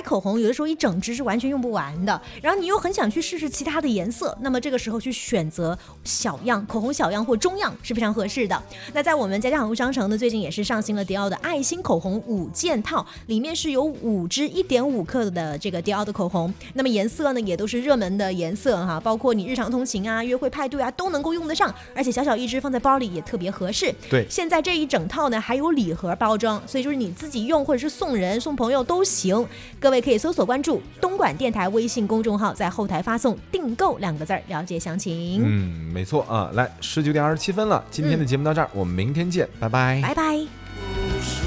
口红有的时候一整支是完全用不完的，然后你又很想去试试其他的颜色，那么这个时候去选择小样口红小样或中样是非常合适的。那在我们家家好物商城呢，最近也是上新了迪奥的爱心口红5件套，里面是有5支1.5克的这个迪奥的口红，那么颜色呢也都是热门的颜色哈，包括你日常通勤啊、约会派对啊都能够用得上，而且小小一支放在包里也特别合适。 对， 现在这一整套呢还有礼盒包装，所以就是你自己用或者是送人送朋友都行。各位可以搜索关注东莞电台微信公众号，在后台发送订购2个字了解详情。 没错啊，来19点27分了，今天的节目到这儿，我们明天见，拜拜， 拜拜。